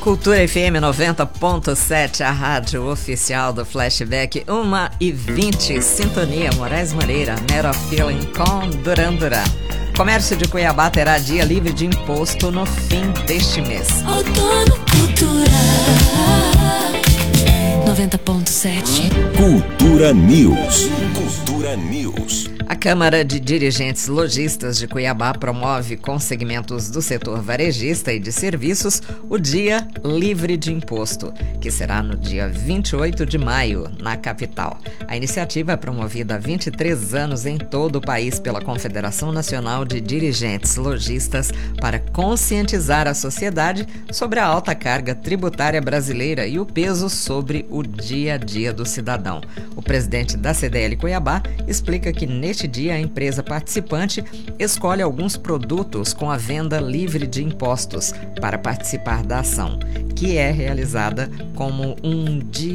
Cultura FM 90.7, a rádio oficial do Flashback, 1h20, Sintonia, Moraes Moreira, Mero Feeling com Duran Duran. Comércio de Cuiabá terá dia livre de imposto no fim deste mês. Outono Cultura 90.7. Cultura News. Cultura News. A Câmara de Dirigentes Lojistas de Cuiabá promove com segmentos do setor varejista e de serviços o Dia Livre de Imposto, que será no dia 28 de maio, na capital. A iniciativa é promovida há 23 anos em todo o país pela Confederação Nacional de Dirigentes Lojistas para conscientizar a sociedade sobre a alta carga tributária brasileira e o peso sobre o dia a dia do cidadão. O presidente da CDL Cuiabá explica que neste dia a empresa participante escolhe alguns produtos com a venda livre de impostos para participar da ação, que é realizada como um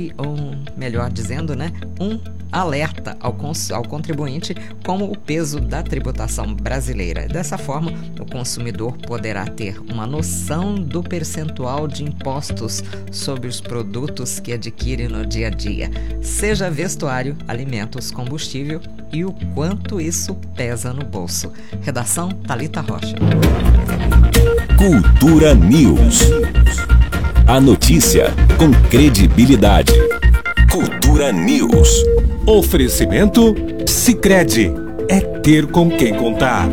alerta ao contribuinte como o peso da tributação brasileira. Dessa forma, o consumidor poderá ter uma noção do percentual de impostos sobre os produtos que adquire no dia a dia, seja vestuário, alimentos, combustível e o quanto isso pesa no bolso. Redação Thalita Rocha. Cultura News. A notícia com credibilidade. Cultura News. Oferecimento Sicredi. É ter com quem contar.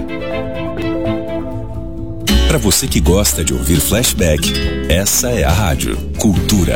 Para você que gosta de ouvir Flashback, essa é a rádio Cultura.